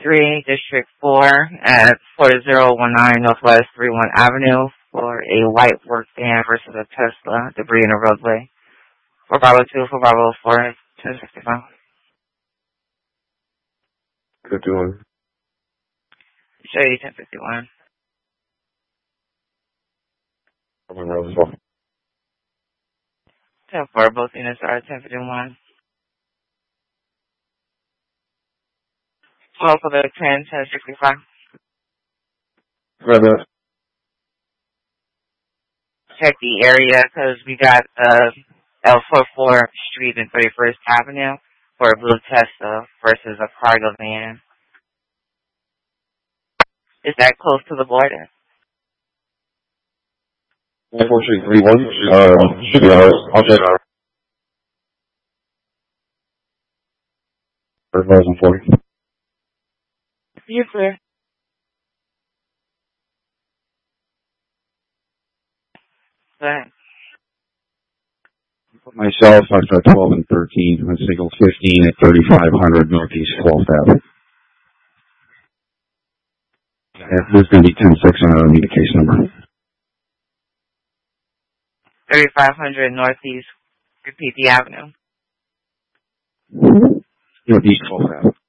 3, District 4 at 4019 Northwest 31 Avenue for a white work van versus a Tesla, debris in the roadway. 4 Bravo 2, 4 Bravo 4, 1065. 51. Show you 1051. 10-4, both units are 1051. Well, for the 1065. Brother. Check the area because we got L44 Street and 31st Avenue for a blue Tesla versus a cargo van. Is that close to the border? 4331. Should be I'll check out. 3040. You're clear. Right. Myself, I start 12 and 13. I signal 15 at 3500 Northeast 12th Avenue. This is going to be 10-6, and I don't need a case number. 3500 Northeast, repeat the avenue. Northeast 12th Avenue.